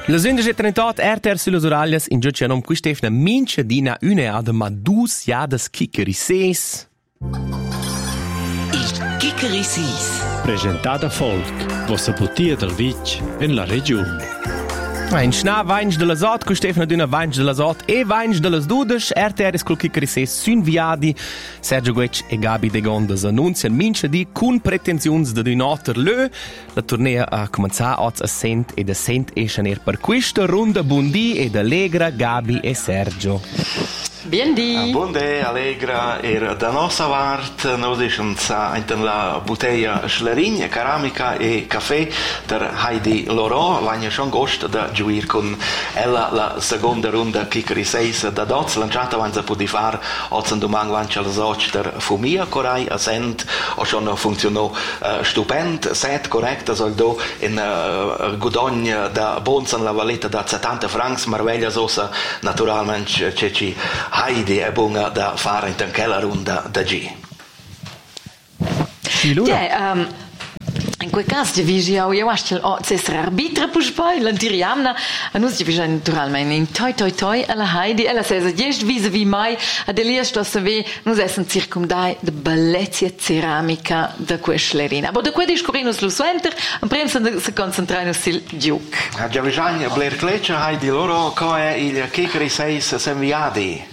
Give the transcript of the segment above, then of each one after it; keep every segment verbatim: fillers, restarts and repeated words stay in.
La undici e trentotto R T R sulle Oraglias in gioccia non quistefna mince dina uneada ma dus jadas kickerises. Il Kickerisis. Presentata Folk, vossa putia del Vitg in la regione. In schna vainch de la Sot, quistefna d'una vainch de la Sot e vainch de las dudes, R T R col kickerises sun viadi. Sergio Guec e Gabi De Gondas annuncian mince di cun pretenziuns de d'un otter lö. La tournea a cominciar oz a sent ed a sent e schaner per questa runda buondì ed allegra Gabi e Sergio. Biendi. Buondì, allegra, er da nostra part, noi diciamo in la bottiglia schlerin, ceramica e caffè der Heidi Loro, l'anno schon gost da giuir con ella la seconda ronda Kickerises da dots, lanciata avanti a poter fare, oggi domani lancia la soc der Fumia Corai a sent, o schon funzionò uh, stupend, set correct, also do in uh, Gudogn da Bonzen la Valletta da settanta francs, marveglia sosa naturalmente ceci Heidi è buona da fare in quella ronda da G. Ja, um, in quel caso divisi auch io acho oh essere arbitra pus poi l'antiriamna a noi divisi naturalmente in toi toi toi alla Heidi ella sesa jest vis wie mai a delia sto se ve nos essen circumdai de bellezia ceramica da queslerina aber da quei discorrinus lo center am prensa se concentrare sul giuc a Giavigagna Blair Cleccia Heidi Loro co è il Kickerises senviadi.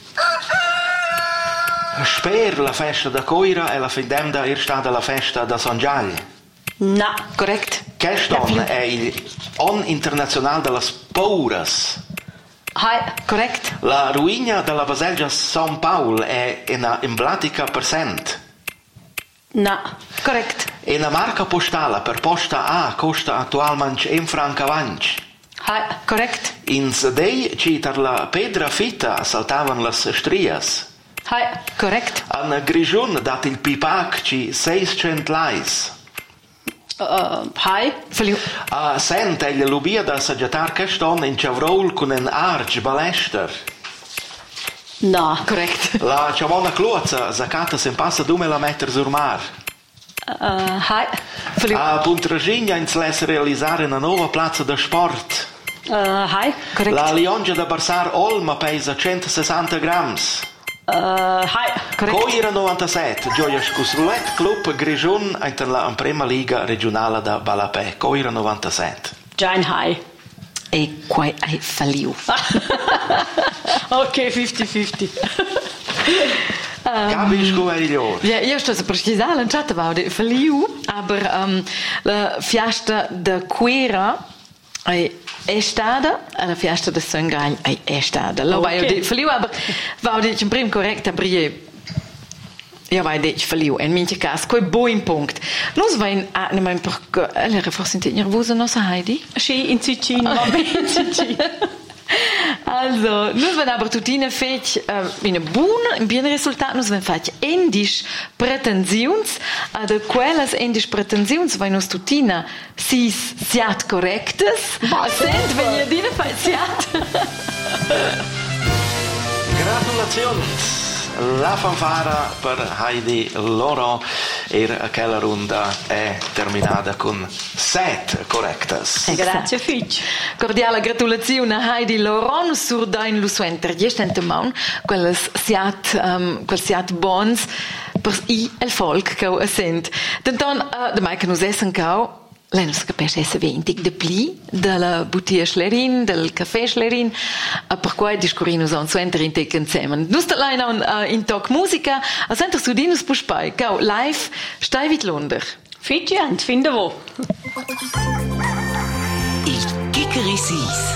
Sper la festa da Coira e la findemda è stata la festa da San Gial. No, correct. Queston è il on internazionale delle Pouras. Hai, correct. La ruina della Baselgia San Paul è in emblematica percent. No, correct. E la marca postale per posta A costa attualmente un franco avanti. Hai, correct. In Sedei citar la pedra fitta saltavan las strias. Hai, correct. An Grigiun dat il pipac ci seiscent lais. Uh, hai, feliu. A sent egli lubia da saggiatar queston in Chavrol con un arch balester. No, correct. La chavona cluazza zacata se passa dumela meter sur mar. Uh, hai, feliu. A Puntragigna in les realizzare una nuova piazza da sport. Uh, hai, correct. La Liongia da Barsar Olma pesa centosessanta grams. Uh, hai, correct. Coira novantasette, Gioias Cusrulet Club Grigiun in la prima liga regionale da Balapè. Coira novantasette. Giant hai. E quai hai faliu. Ok, fifty fifty. Gabi ist gut miglior. Ja, io sto a precisare, non c'è da faliu, aber um, la fiesta da Quera è stata, la fiesta da Sangal è stata. Lo vai di faliu, aber va di in prim correct a brie. Ja, vai di faliu, in minche cas, quei buon punkt. Nus vain a ne mein per alle forse inte nervosa nosa Heidi. Sì, in Ticino, va bene, Ticino. Also, nus van aber tutine fech uh, in een buon, in bien resultat, nus van fech endisch pretensiuns, a de quelles endisch pretensiuns vai nus tutina sis siat correctes, a sent wenn ihr dine fech siat. Gratulazioni. La fanfara per Heidi Loro e quella ronda è terminata con set correctas. Grazie Fitch. Cordiale gratulazione a Heidi Loro sur dein Luswenter. Gestern maun quelles siat um, quel siat bons per i el folk che ho sent. Denton uh, de mai che nus essen cau lei non capisce essere ventig de pli della bottiglia Schlerin, del caffè Schlerin, uh, per cui discorrino son su enter in tec insieme. Nus da lei non uh, in talk musica, a center su dinus puspai, cau live stai vit lunder. Fitch, ja, finde wo. Il Kickerisis.